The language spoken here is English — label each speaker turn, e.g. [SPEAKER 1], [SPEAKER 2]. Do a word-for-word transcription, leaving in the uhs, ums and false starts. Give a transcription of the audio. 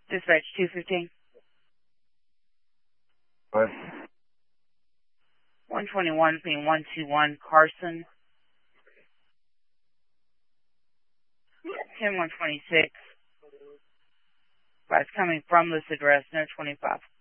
[SPEAKER 1] Dispatch two fifteen.
[SPEAKER 2] What?
[SPEAKER 1] one twenty-one between one two one Carson. ten one twenty-six. That's coming from this address, no twenty-five.